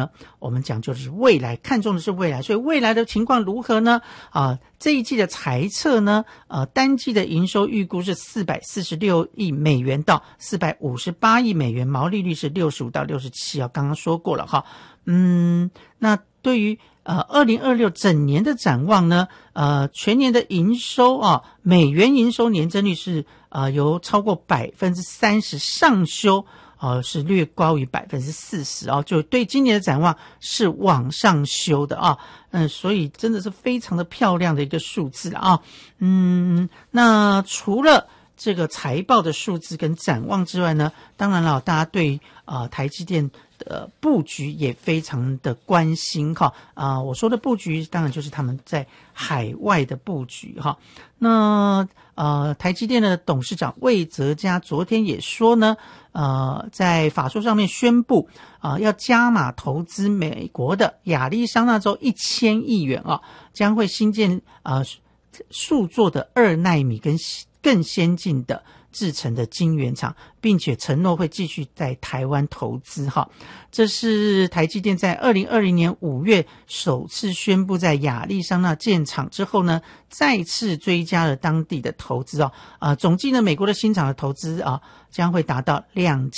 呢，我们讲究的是未来，看重的是未来，所以未来的情况如何呢？这一季的财测呢，单季的营收预估是446亿美元到458亿美元，毛利率是65%到67%，刚刚说过了哈。那对于2026整年的展望呢，全年的营收美元营收年增率是由超过30%上修，是略高于40%就对今年的展望是往上修的所以真的是非常的漂亮的一个数字了那除了这个财报的数字跟展望之外呢，当然了，大家对台积电的布局也非常的关心我说的布局当然就是他们在海外的布局那台积电的董事长魏哲嘉昨天也说呢，在法说上面宣布要加码投资美国的亚利桑那州1000亿元将会新建数座的2奈米跟更先进的制程的晶圆厂，并且承诺会继续在台湾投资这是台积电在2020年5月首次宣布在亚利桑那建厂之后呢，再次追加了当地的投资总计呢，美国的新厂的投资将会达到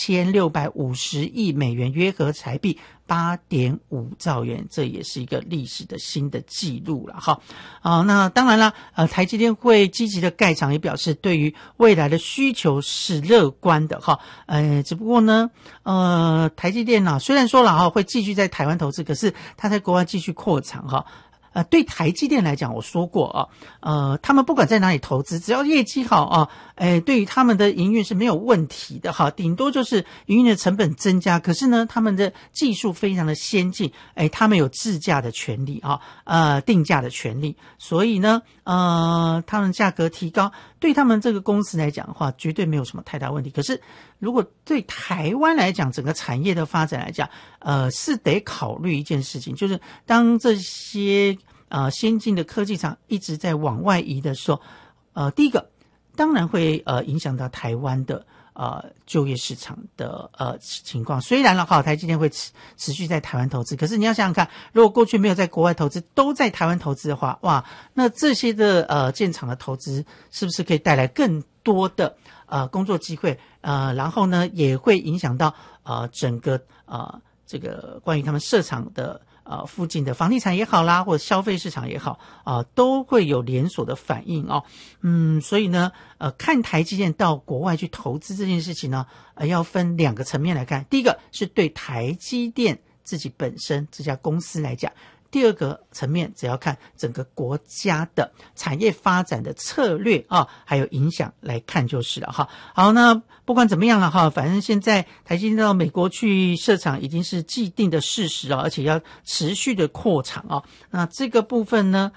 2650亿美元，约合台币8.5兆元，这也是一个历史的新的纪录了那当然了，台积电会积极的盖厂，也表示对于未来的需求是乐观的只不过呢台积电虽然说了会继续在台湾投资，可是他在国外继续扩厂对台积电来讲，我说过他们不管在哪里投资，只要业绩好对于他们的营运是没有问题的顶多就是营运的成本增加，可是呢他们的技术非常的先进他们有自价的权利定价的权利，所以呢他们价格提高对他们这个公司来讲的话绝对没有什么太大问题。可是如果对台湾来讲，整个产业的发展来讲是得考虑一件事情，就是当这些先进的科技厂一直在往外移的时候第一个当然会影响到台湾的就业市场的情况。虽然台积电会持续在台湾投资，可是你要想想看，如果过去没有在国外投资，都在台湾投资的话，哇，那这些的建厂的投资是不是可以带来更多的工作机会然后呢也会影响到整个这个关于他们设厂的附近的房地产也好啦，或者消费市场也好都会有连锁的反应所以呢看台积电到国外去投资这件事情呢要分2个层面来看。第一个是对台积电自己本身这家公司来讲，第2个层面只要看整个国家的产业发展的策略还有影响来看就是了好，那不管怎么样了反正现在台积电到美国去设厂已经是既定的事实而且要持续的扩厂那这个部分呢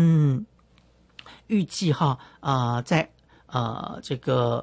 预计在这个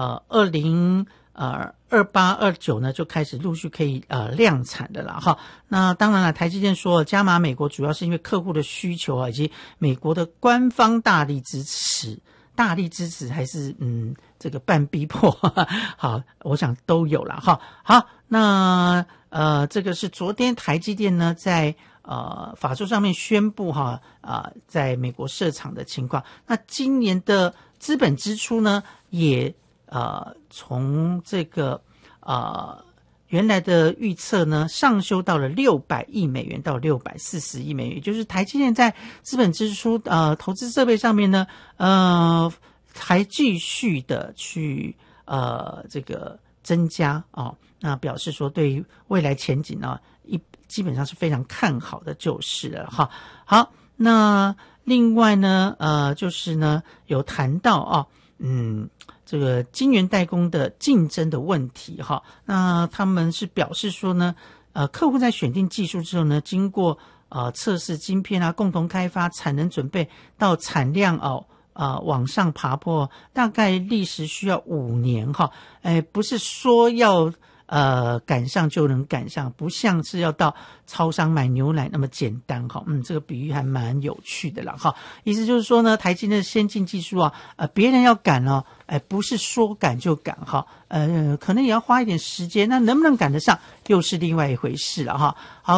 28、29呢就开始陆续可以量产的了那当然了，台积电说加码美国主要是因为客户的需求以及美国的官方大力支持还是这个半逼迫好，我想都有了好，那这个是昨天台积电呢在法说上面宣布在美国设厂的情况。那今年的资本支出呢也从这个原来的预测呢上修到了600亿美元到640亿美元，也就是台积电在资本支出投资设备上面呢还继续的去这个增加那表示说对于未来前景呢基本上是非常看好的就是了好，那另外呢就是呢有谈到这个晶圆代工的竞争的问题那他们是表示说呢客户在选定技术之后呢，经过测试晶片共同开发产能准备到产量往上爬坡，大概历时需要5年不是说要赶上就能赶上，不像是要到超商买牛奶那么简单这个比喻还蛮有趣的啦意思就是说呢，台积电的先进技术别人要赶不是说赶就赶可能也要花一点时间，那能不能赶得上又是另外一回事了好，